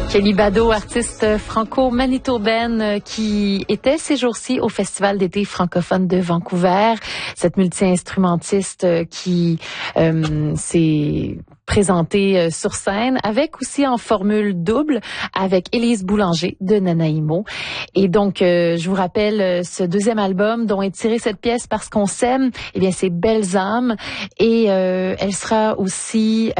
Kelly Bado, artiste franco-manitobaine qui était ces jours-ci au Festival d'été francophone de Vancouver. Cette multi-instrumentiste qui s'est présentée sur scène avec aussi en formule double avec Élise Boulanger de Nanaimo. Et donc, je vous rappelle ce deuxième album dont est tirée cette pièce Parce qu'on s'aime, eh bien c'est Belles âmes. Et elle sera aussi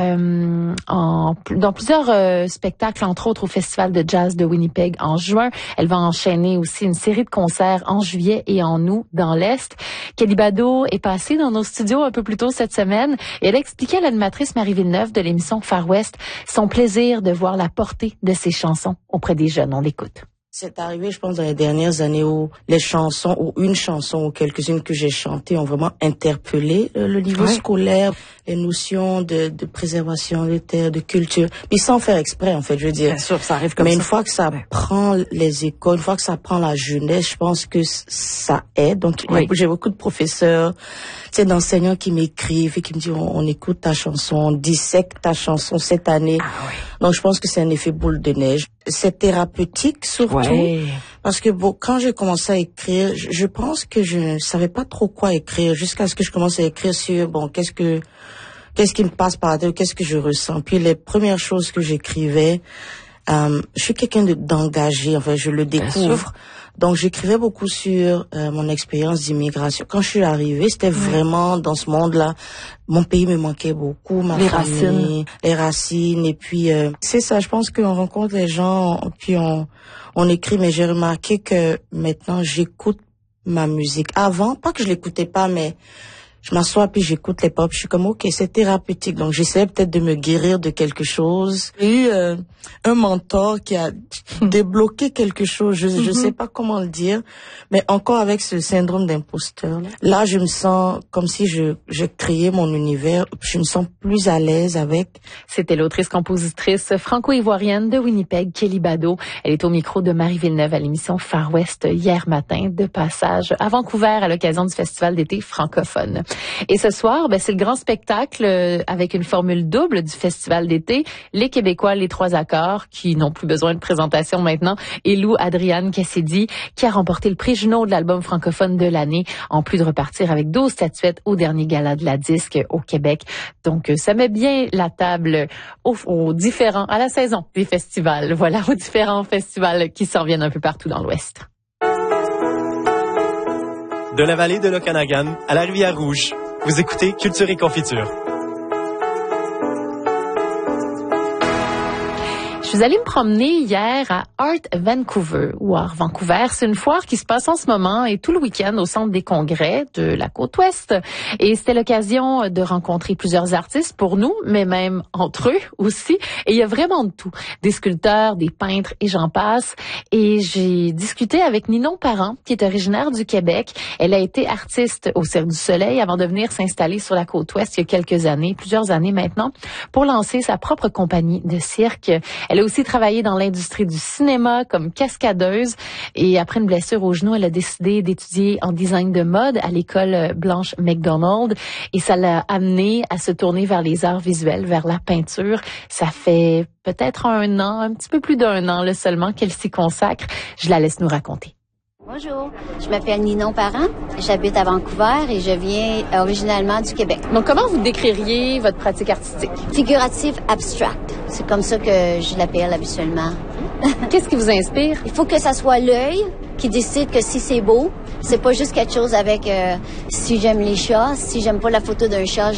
dans plusieurs spectacles, entre autres au Festival de jazz de Winnipeg en juin. Elle va enchaîner aussi une série de concerts en juillet et en août dans l'Est. Kelly Bado est passée dans nos studios un peu plus tôt cette semaine et elle expliquait à l'animatrice Marie Villeneuve de l'émission Far West son plaisir de voir la portée de ses chansons auprès des jeunes. On l'écoute. C'est arrivé, je pense, dans les dernières années où les chansons, ou une chanson, ou quelques-unes que j'ai chantées ont vraiment interpellé le niveau scolaire, les notions de préservation des terres, de culture. Puis sans faire exprès, en fait, je veux dire. Bien sûr, ça arrive comme ça. Mais une fois que ça prend les écoles, une fois que ça prend la jeunesse, je pense que ça aide. Donc, j'ai beaucoup de professeurs, tu sais, d'enseignants qui m'écrivent et qui me disent, on écoute ta chanson, on dissèque ta chanson cette année. Ah oui. Donc, je pense que c'est un effet boule de neige. C'est thérapeutique, surtout. Parce que bon, quand j'ai commencé à écrire, je pense que je ne savais pas trop quoi écrire jusqu'à ce que je commence à écrire sur, bon, qu'est-ce qui me passe par la tête, qu'est-ce que je ressens. Puis les premières choses que j'écrivais, je suis quelqu'un d'engagé, enfin, je le découvre. Donc, j'écrivais beaucoup sur mon expérience d'immigration. Quand je suis arrivée, c'était vraiment dans ce monde-là. Mon pays me manquait beaucoup, ma famille, les racines. Et puis, c'est ça, je pense qu'on rencontre les gens, puis on écrit. Mais j'ai remarqué que maintenant, j'écoute ma musique. Avant, pas que je l'écoutais pas, mais je m'assois puis j'écoute les pop. Je suis comme, OK, c'est thérapeutique. Donc, j'essaie peut-être de me guérir de quelque chose. J'ai eu un mentor qui a débloqué quelque chose. Je sais pas comment le dire, mais encore avec ce syndrome d'imposteur. Là, je me sens comme si je créais mon univers. Je me sens plus à l'aise avec. C'était l'autrice-compositrice franco-ivoirienne de Winnipeg, Kelly Bado. Elle est au micro de Marie Villeneuve à l'émission Far West hier matin, de passage à Vancouver à l'occasion du Festival d'été francophone. Et ce soir, c'est le grand spectacle avec une formule double du Festival d'été. Les Québécois, les trois accords, qui n'ont plus besoin de présentation maintenant, et Lou Adriane Cassidy, qui a remporté le prix Juno de l'album francophone de l'année, en plus de repartir avec 12 statuettes au dernier gala de la disque au Québec. Donc, ça met bien la table à la saison des festivals. Voilà, aux différents festivals qui s'en viennent un peu partout dans l'Ouest. De la vallée de l'Okanagan à la Rivière-Rouge, vous écoutez Culture et Confiture. Je suis allée me promener hier à Art Vancouver, ou Art Vancouver. C'est une foire qui se passe en ce moment et tout le week-end au Centre des congrès de la Côte-Ouest. Et c'était l'occasion de rencontrer plusieurs artistes pour nous, mais même entre eux aussi. Et il y a vraiment de tout. Des sculpteurs, des peintres et j'en passe. Et j'ai discuté avec Ninon Parent, qui est originaire du Québec. Elle a été artiste au Cirque du Soleil avant de venir s'installer sur la Côte-Ouest il y a quelques années, plusieurs années maintenant, pour lancer sa propre compagnie de cirque. Elle a aussi travaillé dans l'industrie du cinéma comme cascadeuse et après une blessure au genou, elle a décidé d'étudier en design de mode à l'école Blanche Macdonald et ça l'a amenée à se tourner vers les arts visuels, vers la peinture. Ça fait peut-être un petit peu plus d'un an seulement qu'elle s'y consacre. Je la laisse nous raconter. Bonjour, je m'appelle Ninon Parent, j'habite à Vancouver et je viens originalement du Québec. Donc, comment vous décririez votre pratique artistique? Figurative abstract, c'est comme ça que je l'appelle habituellement. Qu'est-ce qui vous inspire? Il faut que ça soit l'œil qui décide que si c'est beau, c'est pas juste quelque chose avec si j'aime les chats, si j'aime pas la photo d'un chat,